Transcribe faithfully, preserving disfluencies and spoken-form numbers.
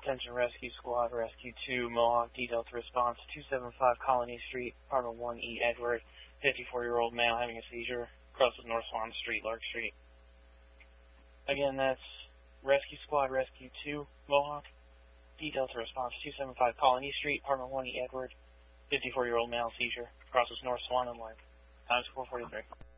Attention Rescue Squad, Rescue two, Mohawk, D Delta Response, two seven five Colony Street, Apartment one E, Edward, fifty-four-year-old male having a seizure, crosses North Swan Street, Lark Street. Again, that's Rescue Squad, Rescue two, Mohawk, D Delta Response, two seven five Colony Street, Apartment one E, Edward, fifty-four-year-old male seizure, crosses North Swan and Lark. Times four forty-three.